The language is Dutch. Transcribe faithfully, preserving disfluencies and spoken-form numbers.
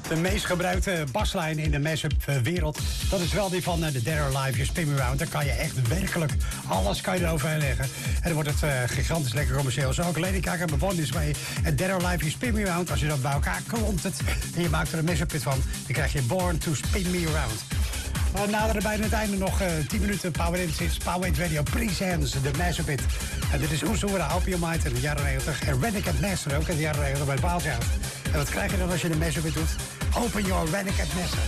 De meest gebruikte baslijn in de mashup wereld, dat is wel die van de Dead or Alive, je Spin Me Round. Daar kan je echt werkelijk alles kan je eroverheen leggen. En dan wordt het uh, gigantisch lekker commercieel. Zo ook Lady Gaga begon is bij het Dead or Alive, je Spin Me Round. Als je dat bij elkaar klont het en je maakt er een mashup van, dan krijg je Born to Spin Me Round. We naderen bijna het einde, nog uh, tien minuten Power Hits, is Power Hits Radio Presents, de mashup hit. En dit is Oesoera, Opium Mind in de jaren negentig. En Renegade Master ook in de jaren negentig bij Baalshout. En wat krijg je dan als je de mashup hit doet? Open your Renegade Master.